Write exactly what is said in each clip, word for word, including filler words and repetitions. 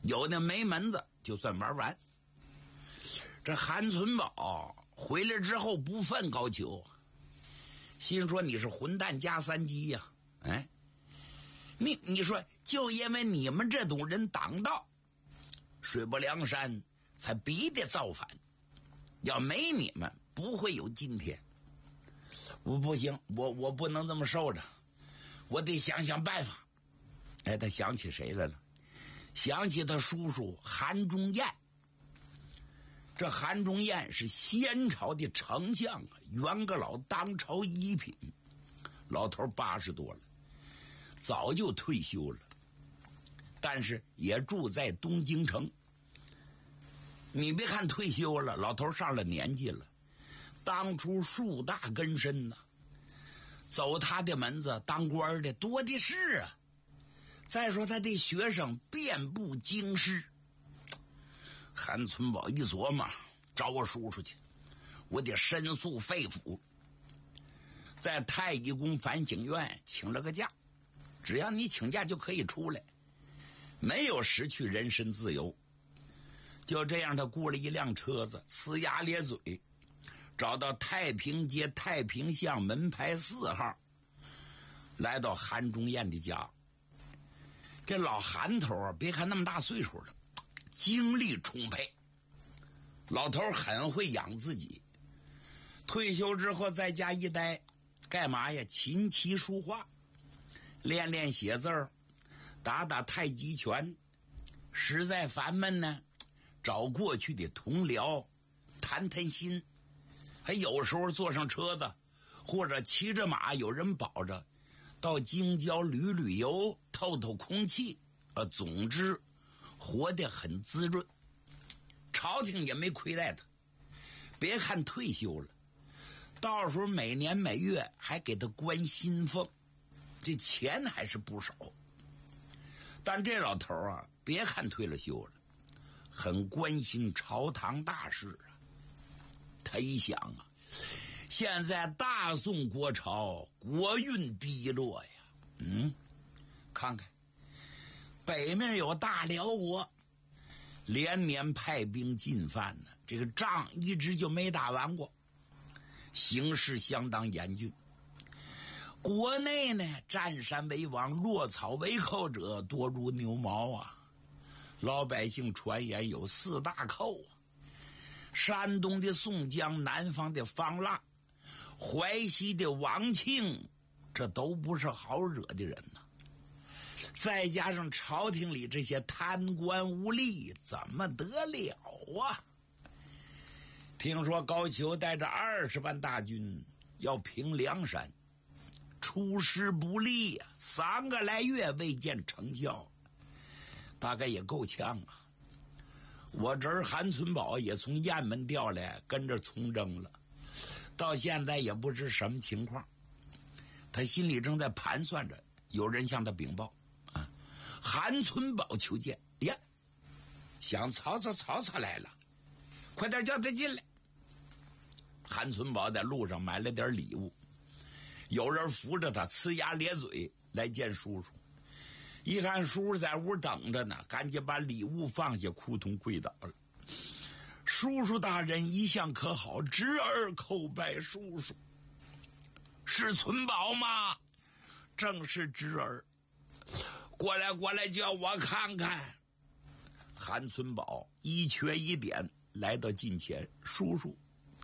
有的没门子就算玩完。这韩存宝回来之后不忿高俅，心说你是混蛋加三鸡呀、啊！哎，你你说就因为你们这种人挡道，水泊梁山才逼得造反，要没你们不会有今天。我不行，我我不能这么受着，我得想想办法。哎，他想起谁来了？想起他叔叔韩忠彦。这韩忠彦是先朝的丞相啊，元阁老当朝一品，老头八十多了，早就退休了，但是也住在东京城。你别看退休了，老头上了年纪了，当初树大根深呐、啊，走他的门子当官的多的是啊。再说他的学生遍布京师，韩存宝一琢磨，找我叔叔去，我得申诉肺腑。在太乙宫反省院请了个假，只要你请假就可以出来，没有失去人身自由。就这样，他雇了一辆车子，呲牙咧嘴，找到太平街太平巷门牌四号，来到韩忠彦的家。这老韩头啊，别看那么大岁数了，精力充沛，老头很会养自己。退休之后在家一待，干嘛呀？琴棋书画，练练写字儿，打打太极拳。实在烦闷呢，找过去的同僚谈谈心，还有时候坐上车子或者骑着马，有人保着到京郊旅旅游，透透空气。呃，总之活得很滋润，朝廷也没亏待他。别看退休了，到时候每年每月还给他关薪俸，这钱还是不少。但这老头啊，别看退了休了，很关心朝堂大事啊。他一想啊，现在大宋国朝国运低落呀，嗯，看看北面有大辽国，连年派兵进犯呢，这个仗一直就没打完过，形势相当严峻。国内呢，占山为王，落草为寇者多如牛毛啊。老百姓传言有四大寇啊，山东的宋江，南方的方腊，淮西的王庆，这都不是好惹的人呐、啊。再加上朝廷里这些贪官污吏，怎么得了啊？听说高俅带着二十万大军要平梁山，出师不利啊，三个来月未见成效，大概也够呛啊。我这儿韩存宝也从雁门调来，跟着从征了，到现在也不知什么情况。他心里正在盘算着，有人向他禀报啊，韩存宝求见呀，想曹操，曹操来了，快点叫他进来。韩存宝在路上买了点礼物，有人扶着他呲牙咧嘴来见叔叔。一看叔叔在屋等着呢，赶紧把礼物放下，扑通跪倒了。叔叔大人一向可好？侄儿叩拜叔叔。是存宝吗？正是侄儿。过来过来，叫我看看。韩存宝一瘸一扁来到近前，叔叔。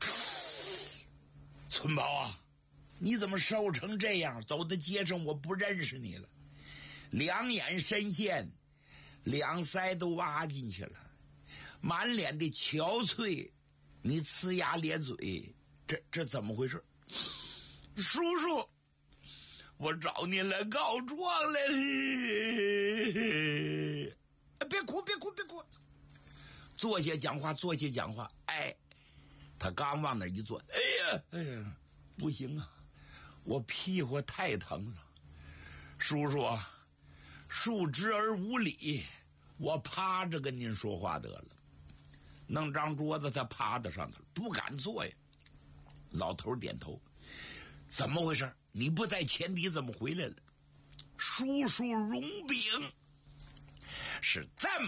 存宝啊，你怎么瘦成这样？走在街上我不认识你了，两眼深陷，两腮都挖进去了，满脸的憔悴，你呲牙咧嘴，这这怎么回事？叔叔，我找你来告状来了。别哭别哭别哭，坐下讲话坐下讲话。哎，他刚往那一坐，哎呀哎呀，不行啊，我屁股太疼了。叔叔啊，恕侄儿无礼，我趴着跟您说话得了。弄张桌子他趴在上头，不敢坐呀。老头点头，怎么回事？你不在前敌怎么回来了？叔叔容禀，是这么